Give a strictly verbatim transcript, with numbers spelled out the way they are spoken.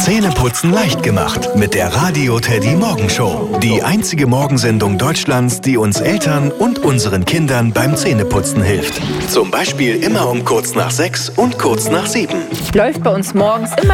Zähneputzen leicht gemacht mit der Radio Teddy Morgenshow. Die einzige Morgensendung Deutschlands, die uns Eltern und unseren Kindern beim Zähneputzen hilft. Zum Beispiel immer um kurz nach sechs und kurz nach sieben. Läuft bei uns morgens immer